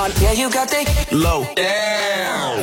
on. Yeah, you got that low. Damn.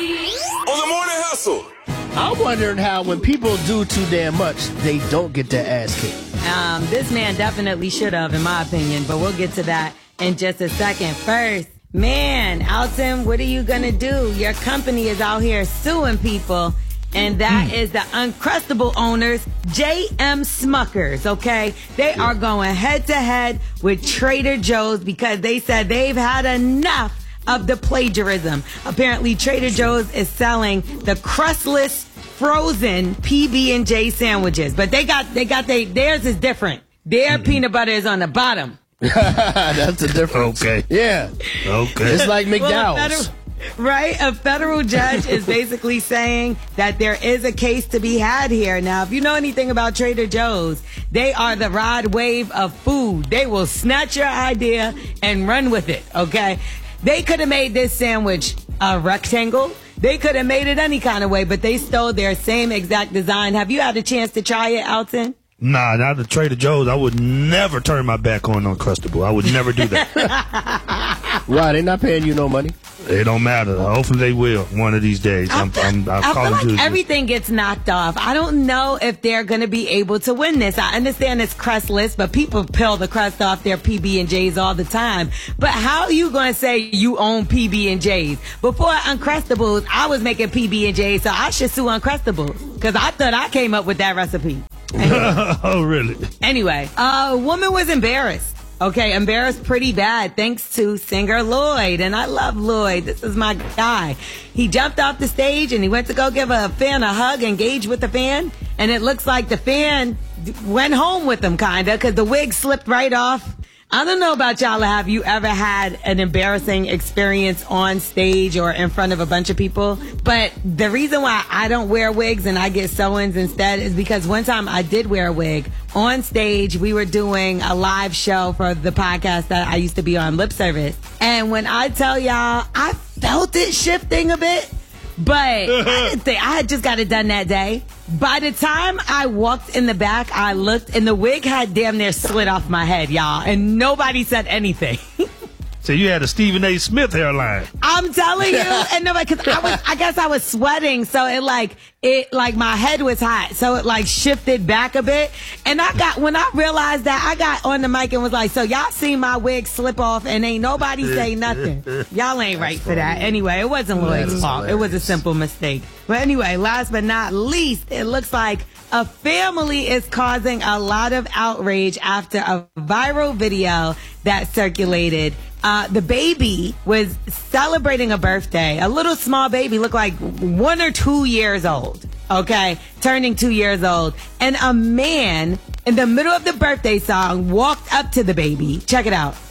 On the morning hustle. I'm wondering how when people do too damn much, they don't get their ass kicked. This man definitely should have, in my opinion, but we'll get to that in just a second. First, man, Alton, what are you going to do? Your company is out here suing people, and that is the Uncrustable owners, J.M. Smuckers, okay? They are going head-to-head with Trader Joe's because they said they've had enough of the plagiarism. Apparently, Trader Joe's is selling the crustless frozen PB&J sandwiches, but theirs is different. Their peanut butter is on the bottom. That's the difference. Okay. Yeah. Okay. It's like McDowell's. Right? A federal judge is basically saying that there is a case to be had here. Now, if you know anything about Trader Joe's, they are the rod wave of food. They will snatch your idea and run with it, okay? They could have made this sandwich a rectangle. They could have made it any kind of way, but they stole their same exact design. Have you had a chance to try it, Alton? Nah, not at Trader Joe's. I would never turn my back on Uncrustable. I would never do that. Why? They not paying you no money? It don't matter. Hopefully they will one of these days. I feel like everything gets knocked off. I don't know if they're going to be able to win this. I understand it's crustless, but people peel the crust off their PB&Js all the time. But how are you going to say you own PB&Js? Before Uncrustables, I was making PB&Js, so I should sue Uncrustables because I thought I came up with that recipe. Anyway. Oh, really? Anyway, a woman was embarrassed. Okay, embarrassed pretty bad thanks to singer Lloyd. And I love Lloyd. This is my guy. He jumped off the stage and he went to go give a fan a hug, engage with the fan. And it looks like the fan went home with him, kind of, because the wig slipped right off. I don't know about y'all. Have you ever had an embarrassing experience on stage or in front of a bunch of people? But the reason why I don't wear wigs and I get sew-ins instead is because one time I did wear a wig on stage. We were doing a live show for the podcast that I used to be on, Lip Service. And when I tell y'all, I felt it shifting a bit. But I didn't think I had just got it done that day. By the time I walked in the back, I looked and the wig had damn near slid off my head, y'all. And nobody said anything. So you had a Stephen A. Smith hairline. I'm telling you. And nobody, cause I guess I was sweating. So it my head was hot. So it shifted back a bit. And when I realized that, I got on the mic and was like, so y'all seen my wig slip off and ain't nobody say nothing. Y'all ain't right for that. Anyway, it wasn't Lloyd's fault. It was a simple mistake. But anyway, last but not least, it looks like a family is causing a lot of outrage after a viral video that circulated. The baby was celebrating a birthday. A little small baby, looked like 1 or 2 years old. Okay, turning 2 years old. And a man in the middle of the birthday song walked up to the baby. Check it out.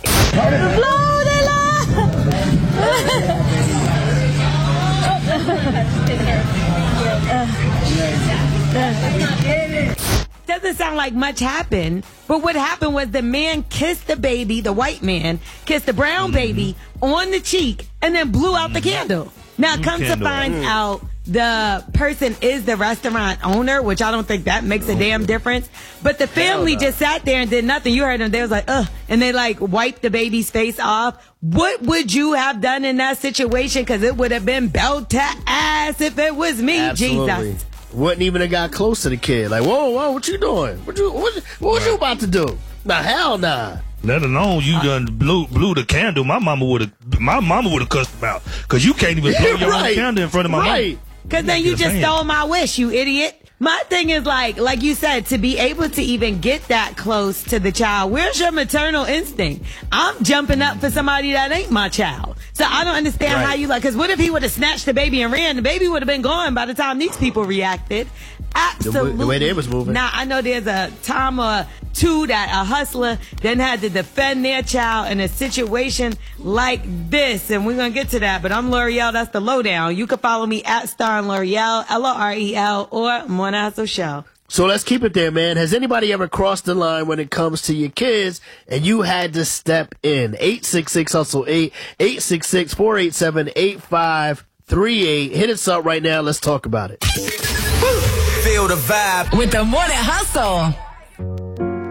Doesn't sound like much happened, but what happened was the man kissed the baby, the white man, kissed the brown baby on the cheek and then blew out the candle. Now, come to find out, the person is the restaurant owner, which I don't think that makes a damn difference. But the family just sat there and did nothing. You heard them. They was like, ugh. And they wiped the baby's face off. What would you have done in that situation? Because it would have been belt to ass if it was me. Absolutely. Jesus. Wouldn't even have got close to the kid. Like, whoa, what you doing? What was you about to do? Nah, hell nah. Let alone you done blew the candle. My mama would have cussed him out. Because you can't even blow your own candle in front of my mama. Because then you just stole my wish, you idiot. My thing is like you said, to be able to even get that close to the child, where's your maternal instinct? I'm jumping up for somebody that ain't my child. So I don't understand how you because what if he would have snatched the baby and ran? The baby would have been gone by the time these people reacted. Absolutely. The way they was moving. Now, I know there's a time or two that a hustler then had to defend their child in a situation like this. And we're going to get to that. But I'm L'Oreal. That's the lowdown. You can follow me at Star L'Oreal, L'Orel, or Morning Hustle Show. So let's keep it there, man. Has anybody ever crossed the line when it comes to your kids and you had to step in? 866-HUSTLE-8, 866-487-8538. Hit us up right now. Let's talk about it. Feel the vibe with the Morning Hustle.